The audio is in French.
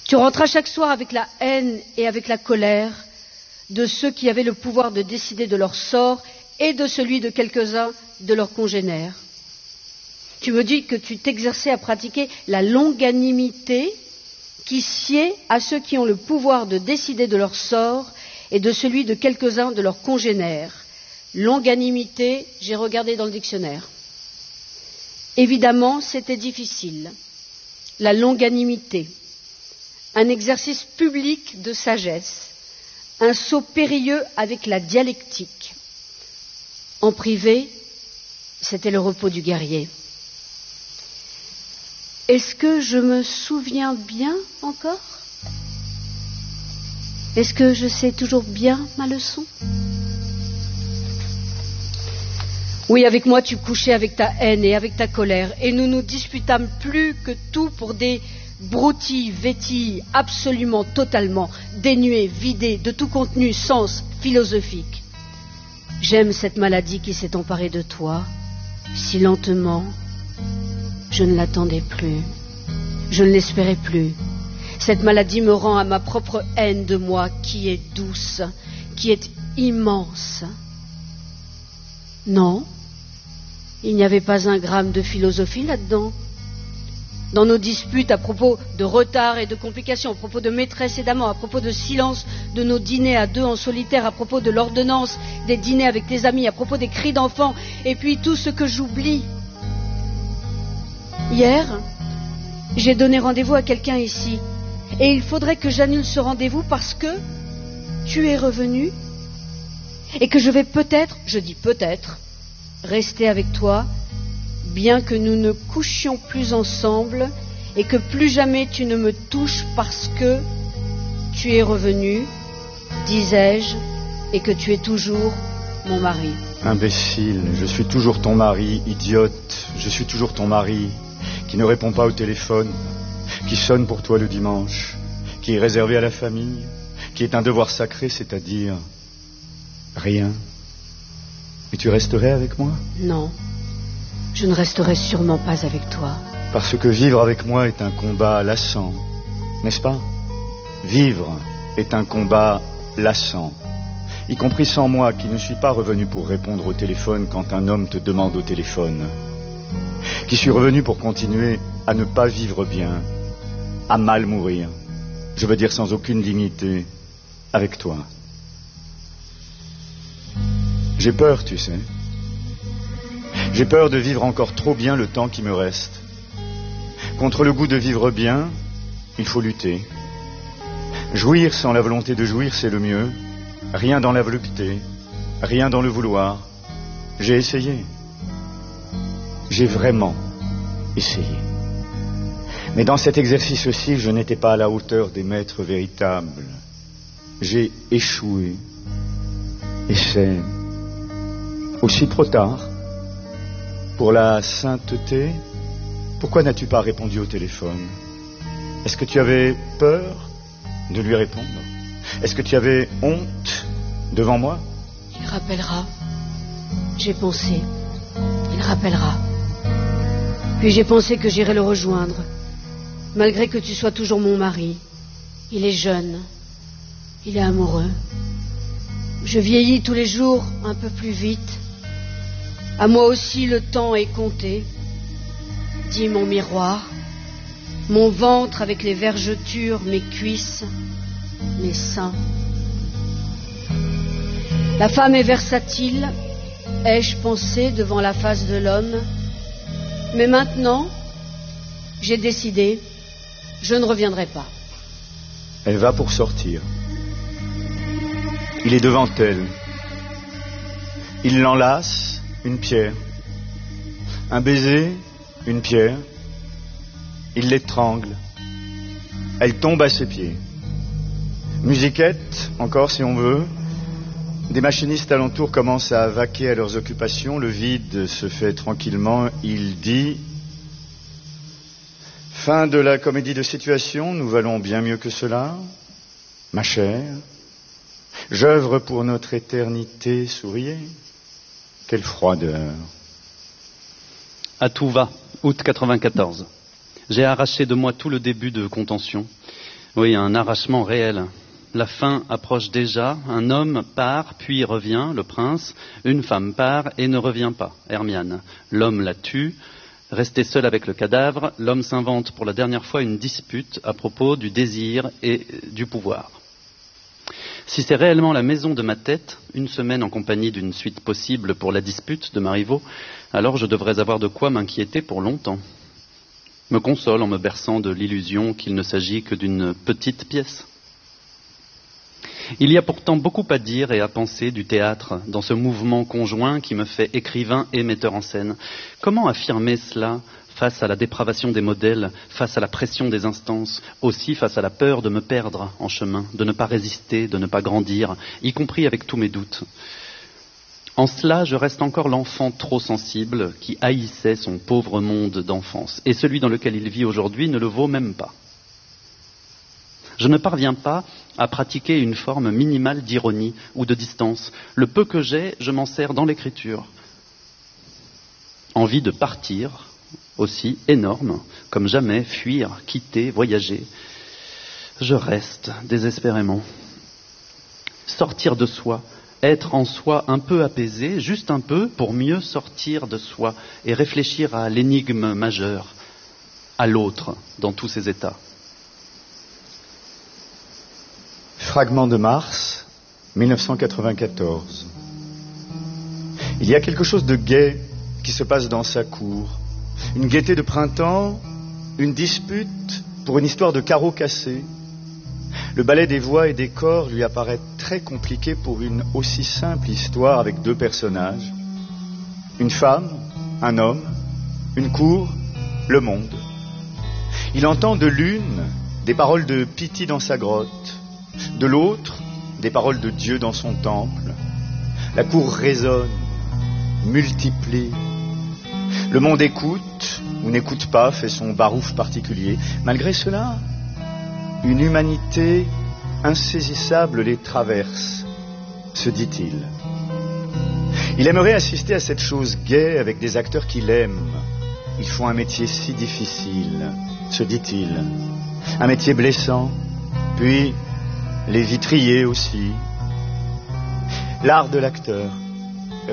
Tu rentras chaque soir avec la haine et avec la colère de ceux qui avaient le pouvoir de décider de leur sort et de celui de quelques-uns de leurs congénères. Tu me dis que tu t'exerçais à pratiquer la longanimité qui sied à ceux qui ont le pouvoir de décider de leur sort et de celui de quelques-uns de leurs congénères. Longanimité, j'ai regardé dans le dictionnaire. Évidemment, c'était difficile. La longanimité, un exercice public de sagesse, un saut périlleux avec la dialectique. En privé, c'était le repos du guerrier. Est-ce que je me souviens bien encore? Est-ce que je sais toujours bien ma leçon? Oui, avec moi tu couchais avec ta haine et avec ta colère, et nous nous disputâmes plus que tout pour des broutilles, vêtilles, absolument, totalement, dénuées, vidées de tout contenu, sens philosophique. J'aime cette maladie qui s'est emparée de toi, si lentement. Je ne l'attendais plus, je ne l'espérais plus. Cette maladie me rend à ma propre haine de moi, qui est douce, qui est immense. Non, il n'y avait pas un gramme de philosophie là-dedans. Dans nos disputes à propos de retard et de complications, à propos de maîtresse et d'amant, à propos de silence de nos dîners à deux en solitaire, à propos de l'ordonnance des dîners avec tes amis, à propos des cris d'enfants, et puis tout ce que j'oublie. Hier, j'ai donné rendez-vous à quelqu'un ici, et il faudrait que j'annule ce rendez-vous parce que tu es revenu, et que je vais peut-être, je dis peut-être, rester avec toi, bien que nous ne couchions plus ensemble et que plus jamais tu ne me touches parce que tu es revenu, disais-je, et que tu es toujours mon mari. Imbécile, je suis toujours ton mari, idiote, je suis toujours ton mari, qui ne répond pas au téléphone, qui sonne pour toi le dimanche, qui est réservé à la famille, qui est un devoir sacré, c'est-à-dire rien. Et tu resterais avec moi? Non, je ne resterai sûrement pas avec toi. Parce que vivre avec moi est un combat lassant, n'est-ce pas? Vivre est un combat lassant, y compris sans moi qui ne suis pas revenu pour répondre au téléphone quand un homme te demande au téléphone, qui suis revenu pour continuer à ne pas vivre bien, à mal mourir, je veux dire sans aucune dignité, avec toi. J'ai peur, tu sais. J'ai peur de vivre encore trop bien le temps qui me reste. Contre le goût de vivre bien, il faut lutter. Jouir sans la volonté de jouir, c'est le mieux. Rien dans la volupté, rien dans le vouloir. J'ai essayé. J'ai vraiment essayé. Mais dans cet exercice aussi, je n'étais pas à la hauteur des maîtres véritables. J'ai échoué. Et c'est aussi trop tard. Pour la sainteté, pourquoi n'as-tu pas répondu au téléphone? Est-ce que tu avais peur de lui répondre? Est-ce que tu avais honte devant moi? Il rappellera. J'ai pensé. Il rappellera. Puis j'ai pensé que j'irais le rejoindre, malgré que tu sois toujours mon mari. Il est jeune. Il est amoureux. Je vieillis tous les jours un peu plus vite. À moi aussi le temps est compté, dit mon miroir, mon ventre avec les vergetures, mes cuisses, mes seins. La femme est versatile, ai-je pensé devant la face de l'homme, mais maintenant, j'ai décidé, je ne reviendrai pas. Elle va pour sortir. Il est devant elle. Il l'enlace. Une pierre, un baiser, une pierre, il l'étrangle, elle tombe à ses pieds. Musiquette, encore si on veut, des machinistes alentour commencent à vaquer à leurs occupations, le vide se fait tranquillement, il dit « Fin de la comédie de situation, nous valons bien mieux que cela, ma chère, j'œuvre pour notre éternité, souriez. » Quelle froideur. À tout va, août 94. J'ai arraché de moi tout le début de contention. Oui, un arrachement réel. La fin approche déjà, un homme part, puis revient, le prince, une femme part et ne revient pas, Hermiane. L'homme la tue, resté seul avec le cadavre, l'homme s'invente pour la dernière fois une dispute à propos du désir et du pouvoir. Si c'est réellement la maison de ma tête, une semaine en compagnie d'une suite possible pour la dispute de Marivaux, alors je devrais avoir de quoi m'inquiéter pour longtemps. Me console en me berçant de l'illusion qu'il ne s'agit que d'une petite pièce. Il y a pourtant beaucoup à dire et à penser du théâtre dans ce mouvement conjoint qui me fait écrivain et metteur en scène. Comment affirmer cela face à la dépravation des modèles, face à la pression des instances, aussi face à la peur de me perdre en chemin, de ne pas résister, de ne pas grandir, y compris avec tous mes doutes. En cela, je reste encore l'enfant trop sensible qui haïssait son pauvre monde d'enfance. Et celui dans lequel il vit aujourd'hui ne le vaut même pas. Je ne parviens pas à pratiquer une forme minimale d'ironie ou de distance. Le peu que j'ai, je m'en sers dans l'écriture. Envie de partir, aussi énorme, comme jamais, fuir, quitter, voyager. Je reste désespérément. Sortir de soi, être en soi un peu apaisé, juste un peu, pour mieux sortir de soi et réfléchir à l'énigme majeure, à l'autre dans tous ses états. Fragment de mars, 1994. Il y a quelque chose de gai qui se passe dans sa cour. Une gaieté de printemps, une dispute pour une histoire de carreaux cassés. Le ballet des voix et des corps lui apparaît très compliqué pour une aussi simple histoire avec deux personnages. Une femme, un homme, une cour, le monde. Il entend de l'une des paroles de Piti dans sa grotte, de l'autre, des paroles de Dieu dans son temple. La cour résonne, multiplie. Le monde écoute ou n'écoute pas, fait son barouf particulier. Malgré cela, une humanité insaisissable les traverse, se dit-il. Il aimerait assister à cette chose gaie avec des acteurs qu'il aime. Ils font un métier si difficile, se dit-il. Un métier blessant, puis les vitriers aussi. L'art de l'acteur.